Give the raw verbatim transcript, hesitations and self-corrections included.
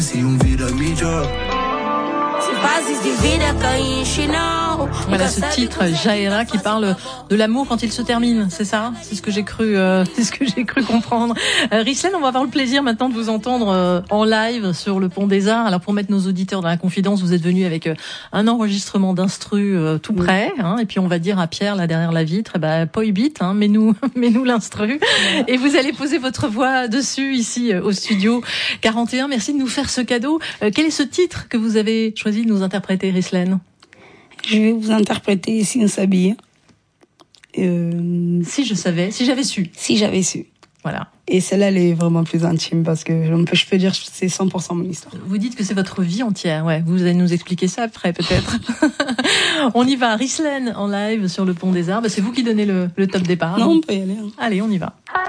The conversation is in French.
Voilà ce titre, Jaera, qui parle de l'amour quand il se termine, c'est ça? C'est ce que j'ai cru, euh, c'est ce que j'ai cru comprendre. Euh, Rislaine, on va avoir le plaisir maintenant de vous entendre euh, en live sur le Pont des Arts. Alors pour mettre nos auditeurs dans la confidence, vous êtes venu avec euh, un enregistrement d'instru euh, tout près, hein, et puis on va dire à Pierre là derrière la vitre, eh ben pas bit, hein, mais nous, mais nous l'instru, et vous allez poser votre voix dessus ici euh, au studio quarante et un. Merci de nous faire ce cadeau. Euh, quel est ce titre que vous avez choisi de nous interpréter, Rislaine? Je vais vous interpréter Si on s'habille. Euh... Si je savais, si j'avais su. Si j'avais su. Voilà. Et celle-là, elle est vraiment plus intime parce que je peux dire que c'est cent pour cent mon histoire. Vous dites que c'est votre vie entière, ouais. Vous allez nous expliquer ça après, peut-être. On y va. Rislaine en live sur le Pont des Arts. Bah, c'est vous qui donnez le, le top départ. Non, on peut y aller. Hein. Allez, on y va.